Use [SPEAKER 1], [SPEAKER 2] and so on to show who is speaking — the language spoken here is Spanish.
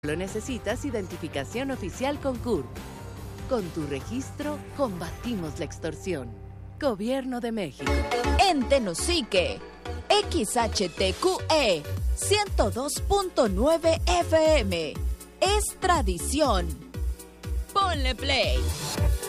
[SPEAKER 1] Solo necesitas identificación oficial con CURP. Con tu registro, combatimos la extorsión. Gobierno de México.
[SPEAKER 2] En Tenosique, XHTQE 102.9 FM. Es tradición. Ponle play.